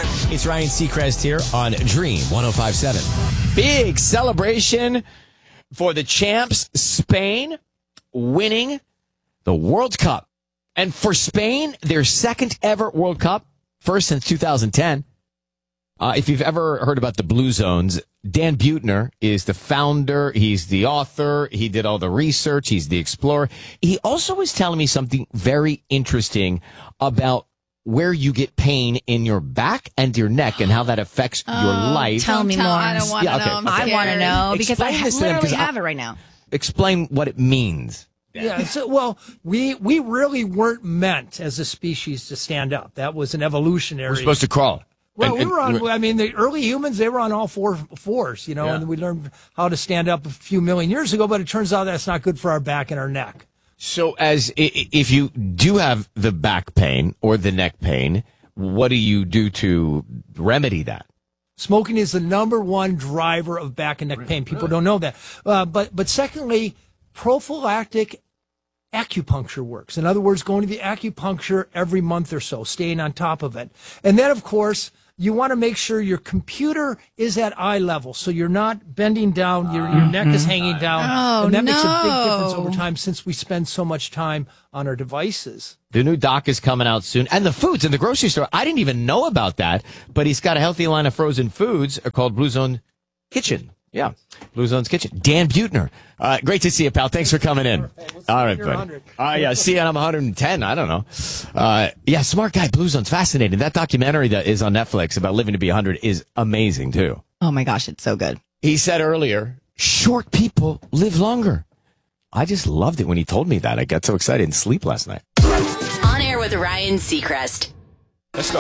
one. It's Ryan Seacrest here on Dream 105.7. Big celebration for the champs, Spain, winning the World Cup. And for Spain, their second ever World Cup, first since 2010. If you've ever heard about the Blue Zones, Dan Buettner is the founder. He's the author. He did all the research. He's the explorer. He also was telling me something very interesting about where you get pain in your back and your neck and how that affects your life. Tell me more. I don't want to know. I want to know because I Explain this to them, literally 'cause have it right now. Explain what it means. Yeah, so, we really weren't meant as a species to stand up. That was an evolutionary. We're supposed to crawl. Well, we were on. I mean, the early humans, they were on all fours, and we learned how to stand up a few million years ago. But it turns out that's not good for our back and our neck. So, if you do have the back pain or the neck pain, what do you do to remedy that? Smoking is the number one driver of back and neck pain. People don't know that. But secondly, prophylactic acupuncture works. In other words, going to the acupuncture every month or so, staying on top of it. And then, of course, you want to make sure your computer is at eye level, so you're not bending down, your neck is hanging down. Oh, and that makes a big no. difference over time since we spend so much time on our devices. The new doc is coming out soon. And the foods in the grocery store, I didn't even know about that, but he's got a healthy line of frozen foods called Blue Zone Kitchen. Yeah, Blue Zone's Kitchen. Dan Buettner. Great to see you, pal. Thanks for coming in. All right, buddy. Yeah, see, I'm 110. I don't know. Yeah, smart guy. Blue Zone's fascinating. That documentary that is on Netflix about living to be 100 is amazing, too. Oh, my gosh, it's so good. He said earlier, short people live longer. I just loved it when he told me that. I got so excited and sleep last night. On air with Ryan Seacrest. Let's go.